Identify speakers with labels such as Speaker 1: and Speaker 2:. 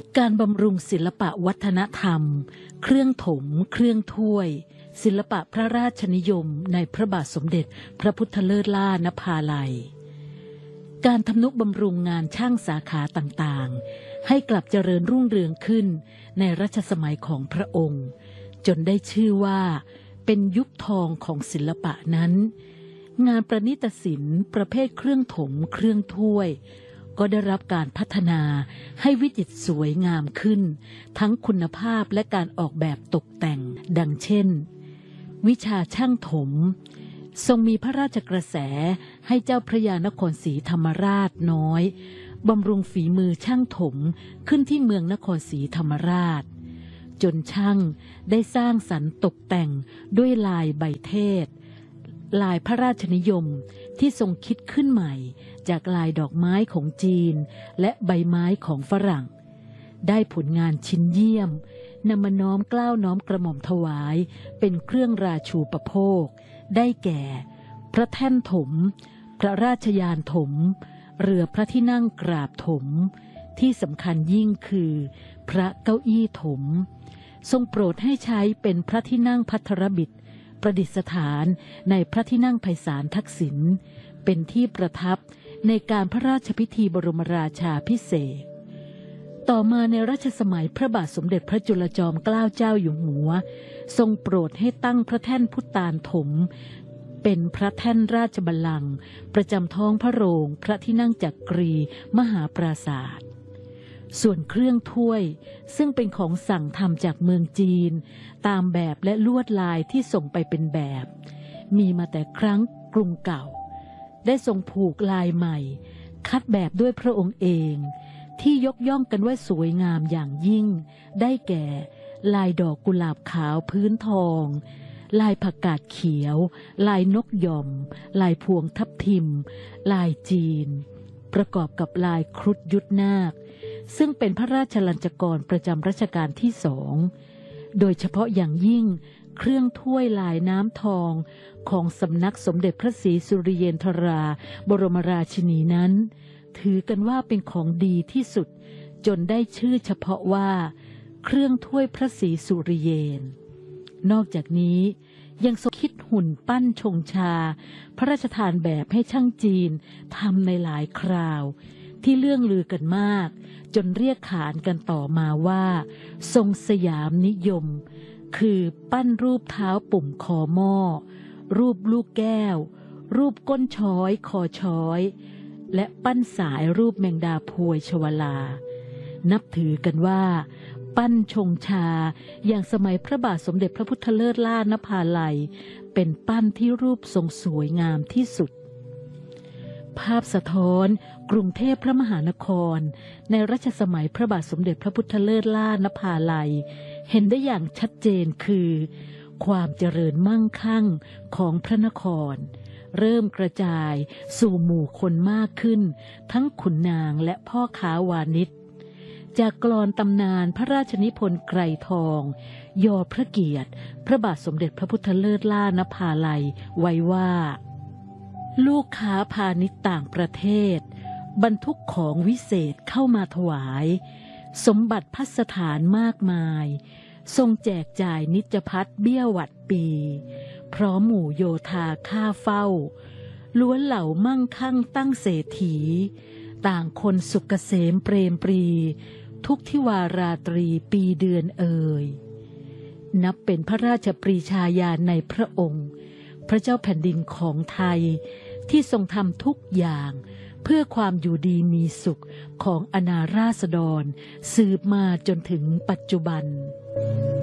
Speaker 1: การบำรุงศิลปะวัฒนธรรมเครื่องถมเครื่องถ้วยศิลปะพระราชนิยมในพระบาทสมเด็จพระพุทธเลิศล่านภาลัยการทำนุบำรุงงานช่างสาขาต่างๆให้กลับเจริญรุ่งเรืองขึ้นในรัชสมัยของพระองค์จนได้ชื่อว่าเป็นยุคทองของศิลปะนั้นงานประณีตศิลป์ประเภทเครื่องถมเครื่องถ้วยก็ได้รับการพัฒนาให้วิจิตรสวยงามขึ้นทั้งคุณภาพและการออกแบบตกแต่งดังเช่นวิชาช่างถมทรงมีพระราชกระแสให้เจ้าพระยานครศรีธรรมราชน้อยบำรุงฝีมือช่างถมขึ้นที่เมืองนครศรีธรรมราชจนช่างได้สร้างสรรค์ตกแต่งด้วยลายใบเทศลายพระราชนิยมที่ทรงคิดขึ้นใหม่จากลายดอกไม้ของจีนและใบไม้ของฝรั่งได้ผลงานชิ้นเยี่ยมนำมาน้อมเกล้าน้อมกระหม่อมถวายเป็นเครื่องราชูปโภคได้แก่พระแท่นถมพระราชยานถมเรือพระที่นั่งกราบถมที่สำคัญยิ่งคือพระเก้าอี้ถมทรงโปรดให้ใช้เป็นพระที่นั่งภัทรบิดประดิษฐานในพระที่นั่งไพศาลทักษิณเป็นที่ประทับในการพระราชพิธีบรมราชาภิเษกต่อมาในรัชสมัยพระบาทสมเด็จพระจุลจอมเกล้าเจ้าอยู่หัวทรงโปรดให้ตั้งพระแท่นพุทธาลถมเป็นพระแท่นราชบัลลังก์ประจำท้องพระโรงพระที่นั่งจักรีมหาปราศาสตร์ส่วนเครื่องถ้วยซึ่งเป็นของสั่งทำจากเมืองจีนตามแบบและลวดลายที่ส่งไปเป็นแบบมีมาแต่ครั้งกรุงเก่าได้ทรงผูกลายใหม่คัดแบบด้วยพระองค์เองที่ยกย่องกันว่าสวยงามอย่างยิ่งได้แก่ลายดอกกุหลาบขาวพื้นทองลายผักกาดเขียวลายนกหย่อมลายพวงทับทิมลายจีนประกอบกับลายครุฑยุทธนาคซึ่งเป็นพระราชลัญจกรประจำรัชกาลที่2โดยเฉพาะอย่างยิ่งเครื่องถ้วยลายน้ำทองของสำนักสมเด็จพระศรีสุริเยนทราบรมราชินีนั้นถือกันว่าเป็นของดีที่สุดจนได้ชื่อเฉพาะว่าเครื่องถ้วยพระศรีสุริเยนนอกจากนี้ยังทรงคิดหุ่นปั้นชงชาพระราชทานแบบให้ช่างจีนทำในหลายคราวที่เรื่องลือกันมากจนเรียกขานกันต่อมาว่าทรงสยามนิยมคือปั้นรูปเท้าปุ่มคอหม้อรูปลูกแก้วรูปก้นช้อยคอช้อยและปั้นสายรูปแมงดาพวยชวลานับถือกันว่าปั้นชงชาอย่างสมัยพระบาทสมเด็จพระพุทธเลิศล่านภาลัยเป็นปั้นที่รูปทรงสวยงามที่สุดภาพสะท้อนกรุงเทพพระมหานครในรัชสมัยพระบาทสมเด็จพระพุทธเลิศล่านภาลัยเห็นได้อย่างชัดเจนคือความเจริญมั่งคั่งของพระนครเริ่มกระจายสู่หมู่คนมากขึ้นทั้งขุนนางและพ่อค้าวานิชจากกลอนตำนานพระราชนิพนธ์ไกรทองยอพระเกียรติพระบาทสมเด็จพระพุทธเลิศล่านภาลัยไว้ว่าลูกค้าพาณิชย์ต่างประเทศบรรทุกของวิเศษเข้ามาถวายสมบัติภัสถานมากมายทรงแจกจ่ายนิจภัตเบี้ยหวัดปีพร้อมหมู่โยธาข้าเฝ้าล้วนเหล่ามั่งคั่งตั้งเศรษฐีต่างคนสุขเกษมเปรมปรีทุกทิวาราตรีปีเดือนเอ่ยนับเป็นพระราชปรีชาญาณในพระองค์พระเจ้าแผ่นดินของไทยที่ทรงทำทุกอย่างเพื่อความอยู่ดีมีสุขของอาณาราษฎรสืบมาจนถึงปัจจุบัน